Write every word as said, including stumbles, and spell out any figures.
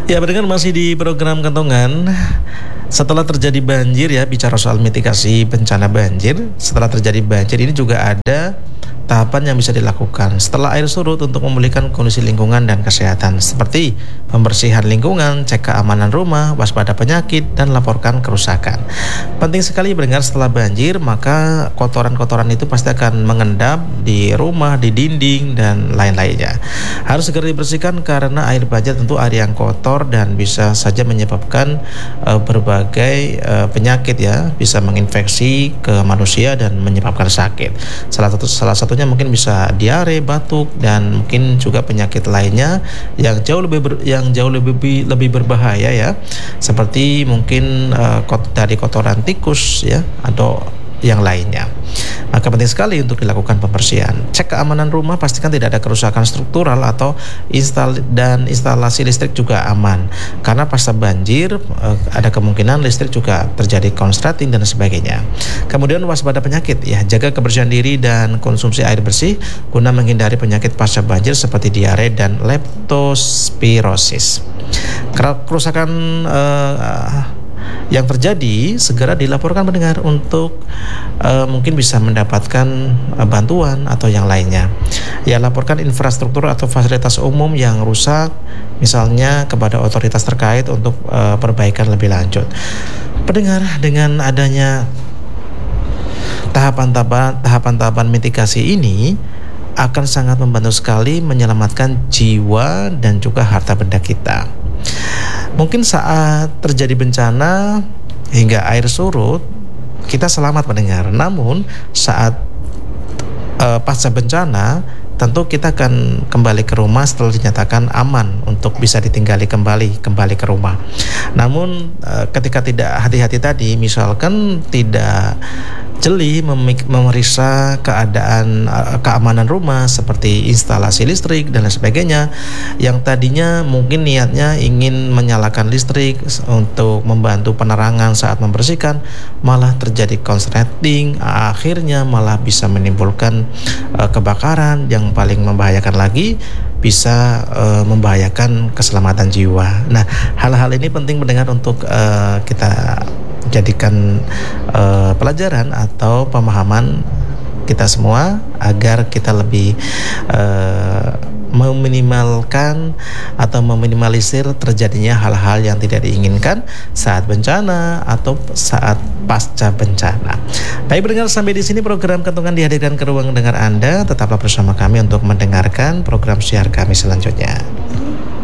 Ya, pendengar masih di program Kentongan. Setelah terjadi banjir ya, bicara soal mitigasi bencana banjir. Setelah terjadi banjir ini juga ada tahapan yang bisa dilakukan setelah air surut untuk memulihkan kondisi lingkungan dan kesehatan, seperti pembersihan lingkungan, cek keamanan rumah, waspada penyakit, dan laporkan kerusakan. Penting sekali mendengar, setelah banjir maka kotoran-kotoran itu pasti akan mengendap di rumah, di dinding, dan lain-lainnya. Harus segera dibersihkan karena air banjir tentu air yang kotor dan bisa saja menyebabkan uh, berbagai uh, penyakit ya, bisa menginfeksi ke manusia dan menyebabkan sakit. Salah satu salah satu mungkin bisa diare, batuk, dan mungkin juga penyakit lainnya yang jauh lebih ber, yang jauh lebih lebih berbahaya ya, seperti mungkin uh, kot, dari kotoran tikus ya atau yang lainnya. Maka penting sekali untuk dilakukan pembersihan. Cek keamanan rumah, pastikan tidak ada kerusakan struktural atau instal dan instalasi listrik juga aman. Karena pasca banjir eh, ada kemungkinan listrik juga terjadi konsleting dan sebagainya. Kemudian waspada penyakit ya, jaga kebersihan diri dan konsumsi air bersih guna menghindari penyakit pasca banjir seperti diare dan leptospirosis. Kerusakan eh, yang terjadi segera dilaporkan pendengar untuk uh, mungkin bisa mendapatkan uh, bantuan atau yang lainnya. Ya, laporkan infrastruktur atau fasilitas umum yang rusak misalnya kepada otoritas terkait untuk uh, perbaikan lebih lanjut. Pendengar, dengan adanya tahapan-tahapan tahapan-tahapan mitigasi ini akan sangat membantu sekali menyelamatkan jiwa dan juga harta benda kita. Mungkin saat terjadi bencana hingga air surut, kita selamat mendengar. Namun saat uh, pasca bencana, tentu kita akan kembali ke rumah setelah dinyatakan aman untuk bisa ditinggali kembali kembali ke rumah. Namun uh, ketika tidak hati-hati tadi, misalkan tidak jeli memeriksa keadaan uh, keamanan rumah seperti instalasi listrik dan lain sebagainya, yang tadinya mungkin niatnya ingin menyalakan listrik untuk membantu penerangan saat membersihkan, malah terjadi konsleting, akhirnya malah bisa menimbulkan uh, kebakaran yang paling membahayakan lagi, bisa uh, membahayakan keselamatan jiwa. Nah, hal-hal ini penting mendengar untuk uh, kita jadikan uh, pelajaran atau pemahaman kita semua agar kita lebih uh, meminimalkan atau meminimalisir terjadinya hal-hal yang tidak diinginkan saat bencana atau saat pasca bencana. Baik pendengar, sampai di sini program Kentongan dihadirkan ke ruang dengar Anda. Tetaplah bersama kami untuk mendengarkan program siar kami selanjutnya.